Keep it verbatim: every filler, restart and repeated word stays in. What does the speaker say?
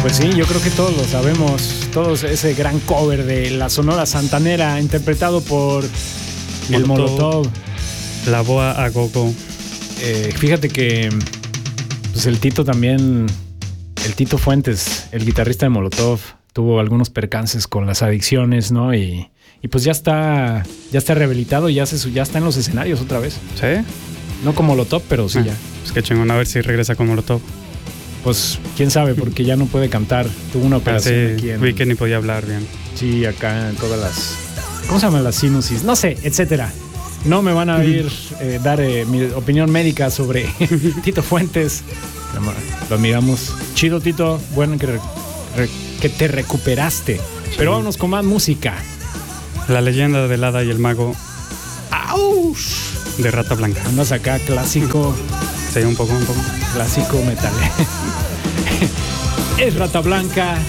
Pues sí, yo creo que todos lo sabemos. Todos ese gran cover de la Sonora Santanera interpretado por el Molotov. La Boa a Gogo. Eh, fíjate que pues el Tito también, el Tito Fuentes, el guitarrista de Molotov, tuvo algunos percances con las adicciones, ¿no? Y, y pues ya está, ya está rehabilitado y ya, se, ya está en los escenarios otra vez. ¿Sí? No como Molotov, pero sí ah, ya. Pues qué chingón, a ver si regresa con Molotov. Pues quién sabe, porque ya no puede cantar. Tuvo una operación ah, sí, aquí en... vi que ni podía hablar bien. Sí, acá en todas las... ¿Cómo se llaman las sinusis? No sé, etcétera. No me van a ir eh, dar eh, mi opinión médica sobre Tito Fuentes. Lo miramos. Chido, Tito. Bueno que, re, re, que te recuperaste. Pero vámonos con más música. La leyenda del hada y el mago. ¡Auch! De Rata Blanca. Andas acá, clásico. Sí, un poco, un poco. Clásico metal. Es Rata Blanca.